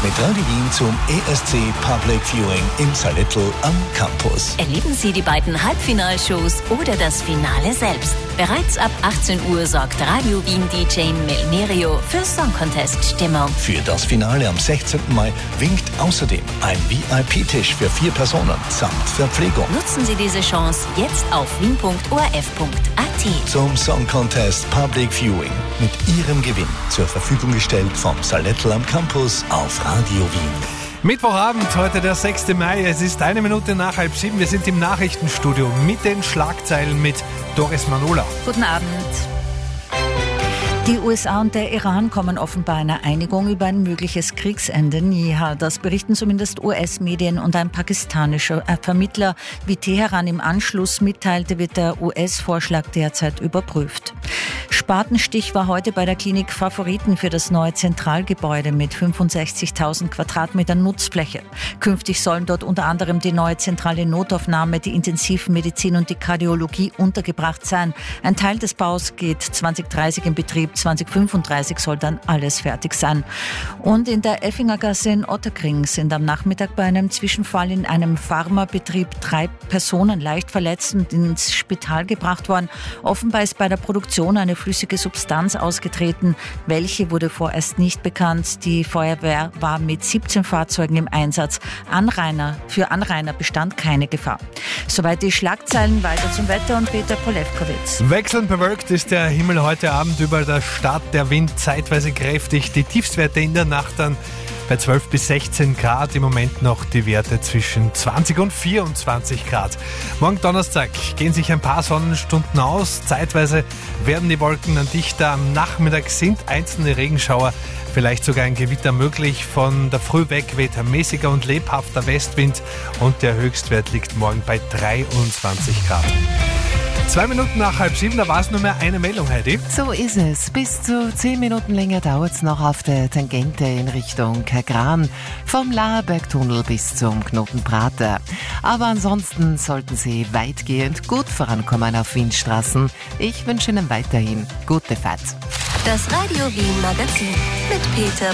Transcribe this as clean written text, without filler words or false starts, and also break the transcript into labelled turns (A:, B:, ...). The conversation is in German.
A: mit Radio Wien zum ESC Public Viewing im Salettl am Campus.
B: Erleben Sie die beiden Halbfinalshows oder das Finale selbst. Bereits ab 18 Uhr sorgt Radio Wien DJ Melnerio für Song Contest Stimmung.
A: Für das Finale am 16. Mai winkt außerdem ein VIP-Tisch für 4 Personen samt Verpflegung.
B: Nutzen Sie diese Chance jetzt auf wien.orf.at.
A: Zum Song Contest Public Viewing mit Ihrem Gewinn zur Verfügung gestellt vom Salettl am Campus auf Radio Wien.
C: Mittwochabend, heute der 6. Mai, es ist 1 Minute nach 6:30. Wir sind im Nachrichtenstudio mit den Schlagzeilen mit Doris Manola.
D: Guten Abend. Die USA und der Iran kommen offenbar einer Einigung über ein mögliches Kriegsende näher. Das berichten zumindest US-Medien und ein pakistanischer Vermittler. Wie Teheran im Anschluss mitteilte, wird der US-Vorschlag derzeit überprüft. Spatenstich war heute bei der Klinik Favoriten für das neue Zentralgebäude mit 65.000 Quadratmetern Nutzfläche. Künftig sollen dort unter anderem die neue zentrale Notaufnahme, die Intensivmedizin und die Kardiologie untergebracht sein. Ein Teil des Baus geht 2030 in Betrieb, 2035 soll dann alles fertig sein. Und in der Effingergasse in Ottakring sind am Nachmittag bei einem Zwischenfall in einem Pharmabetrieb 3 Personen leicht verletzt und ins Spital gebracht worden. Offenbar ist bei der Produktion eine flüssige Substanz ausgetreten. Welche wurde vorerst nicht bekannt. Die Feuerwehr war mit 17 Fahrzeugen im Einsatz. Für Anrainer bestand keine Gefahr. Soweit die Schlagzeilen, weiter zum Wetter und Peter Polewkowitz.
C: Wechselnd bewölkt ist der Himmel heute Abend über der Stadt, der Wind zeitweise kräftig. Die Tiefstwerte in der Nacht dann bei 12 bis 16 Grad, im Moment noch die Werte zwischen 20 und 24 Grad. Morgen Donnerstag gehen sich ein paar Sonnenstunden aus. Zeitweise werden die Wolken dann dichter. Am Nachmittag sind einzelne Regenschauer, vielleicht sogar ein Gewitter möglich. Von der Früh weg weht ein mäßiger und lebhafter Westwind und der Höchstwert liegt morgen bei 23 Grad. 2 Minuten nach 6:30, da war es nur mehr eine Meldung, Heidi.
E: So ist es. Bis zu 10 Minuten länger dauert es noch auf der Tangente in Richtung Kagran. Vom Laherbergtunnel bis zum Knoten Prater. Aber ansonsten sollten Sie weitgehend gut vorankommen auf Windstraßen. Ich wünsche Ihnen weiterhin gute Fahrt.
B: Das Radio Wien Magazin mit Peter